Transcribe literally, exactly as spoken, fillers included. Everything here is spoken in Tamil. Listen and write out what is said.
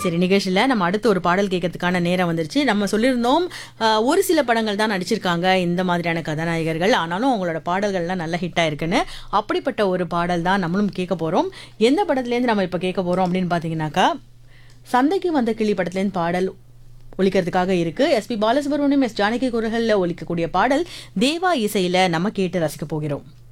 சரி, நிகழ்ச்சியில நம்ம அடுத்து ஒரு பாடல் கேட்கறதுக்கான நேரம் வந்துருச்சு. நம்ம சொல்லியிருந்தோம் அ, ஒரு சில படங்கள் தான் நடிச்சிருக்காங்க இந்த மாதிரியான கதாநாயகர்கள். ஆனாலும் அவங்களோட பாடல்கள்லாம் நல்ல ஹிட் ஆயிருக்குன்னு. அப்படிப்பட்ட ஒரு பாடல் தான் நம்மளும் கேட்க போறோம். எந்த படத்துலேருந்து நம்ம இப்ப கேட்க போறோம் அப்படின்னு பாத்தீங்கன்னாக்கா, சந்தைக்கு வந்த கிளி படத்துலேருந்து பாடல் ஒலிக்கிறதுக்காக இருக்கு. எஸ்பி பாலசுப்ரமணியம், எஸ் ஜானகி குரல்ல ஒலிக்கக்கூடிய பாடல் தேவா இசையில நம்ம கேட்டு ரசிக்க போகிறோம்.